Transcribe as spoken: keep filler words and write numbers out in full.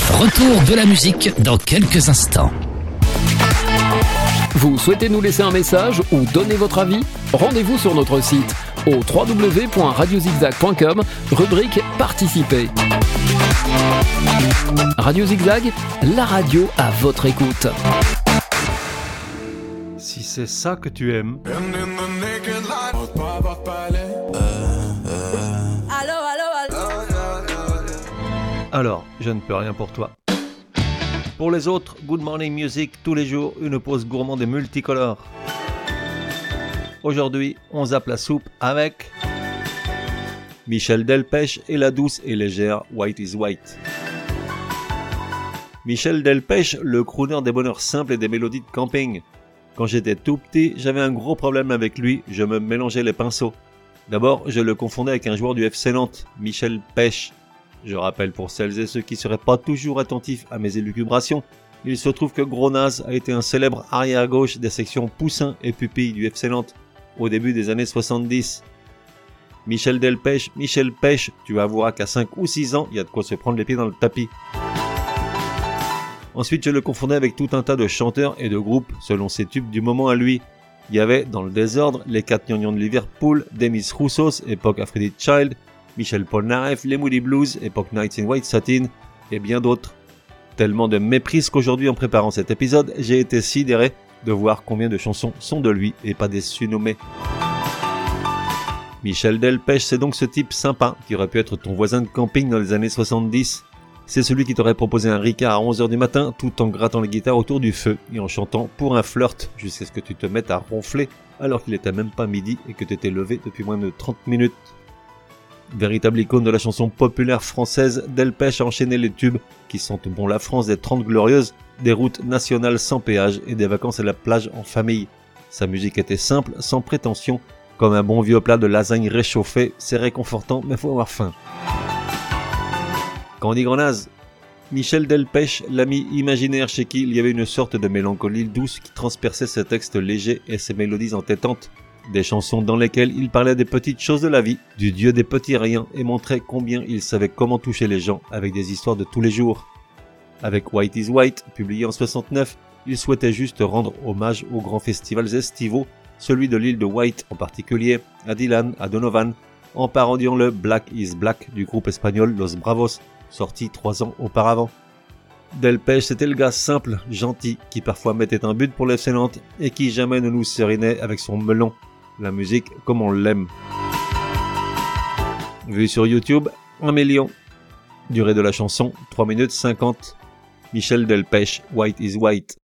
Retour de la musique dans quelques instants. Vous souhaitez nous laisser un message ou donner votre avis ? Rendez-vous sur notre site au w w w point radio zigzag point com, rubrique Participer. Radio Zigzag, la radio à votre écoute. Si c'est ça que tu aimes. Alors, je ne peux rien pour toi. Pour les autres, Good Morning Music, tous les jours, une pause gourmande et multicolore. Aujourd'hui, on zappe la soupe avec Michel Delpech et la douce et légère White is White. Michel Delpech, le crooner des bonheurs simples et des mélodies de camping. Quand j'étais tout petit, j'avais un gros problème avec lui, je me mélangeais les pinceaux. D'abord, je le confondais avec un joueur du F C Nantes, Michel Pech. Je rappelle pour celles et ceux qui ne seraient pas toujours attentifs à mes élucubrations, il se trouve que Gros Naz a été un célèbre arrière-gauche des sections Poussin et Pupille du F C Nantes au début des années soixante-dix. Michel Delpech, Michel Pech, tu avoueras qu'à cinq ou six ans, il y a de quoi se prendre les pieds dans le tapis. Ensuite, je le confondais avec tout un tas de chanteurs et de groupes selon ses tubes du moment à lui. Il y avait, dans le désordre, les quatre Gnangnans de Liverpool, Demis Roussos, époque Aphrodite Child, Michel Polnareff, les Moody Blues, époque Nights in White Satin, et bien d'autres. Tellement de méprise qu'aujourd'hui, en préparant cet épisode, j'ai été sidéré de voir combien de chansons sont de lui et pas des surnommés. Michel Delpech, c'est donc ce type sympa qui aurait pu être ton voisin de camping dans les années soixante-dix. C'est celui qui t'aurait proposé un Ricard à onze heures du matin tout en grattant les guitares autour du feu et en chantant pour un flirt jusqu'à ce que tu te mettes à ronfler alors qu'il était même pas midi et que tu étais levé depuis moins de trente minutes. Véritable icône de la chanson populaire française, Delpech a enchaîné les tubes qui sentent bon la France des trente glorieuses, des routes nationales sans péage et des vacances à la plage en famille. Sa musique était simple, sans prétention, comme un bon vieux plat de lasagne réchauffée, c'est réconfortant mais faut avoir faim. Quand on dit Gros Naz, Michel Delpech, l'ami imaginaire chez qui il y avait une sorte de mélancolie douce qui transperçait ses textes légers et ses mélodies entêtantes. Des chansons dans lesquelles il parlait des petites choses de la vie, du dieu des petits riens et montrait combien il savait comment toucher les gens avec des histoires de tous les jours. Avec White is White, publié en soixante-neuf, il souhaitait juste rendre hommage aux grands festivals estivaux, celui de l'île de White en particulier, à Dylan, à Donovan, en parodiant le Black is Black du groupe espagnol Los Bravos, sorti trois ans auparavant. Delpech, c'était le gars simple, gentil, qui parfois mettait un but pour l'F C Nantes et qui jamais ne nous sérénait avec son melon. La musique comme on l'aime. Vu sur YouTube, un million. Durée de la chanson, trois minutes cinquante. Michel Delpech, White is White.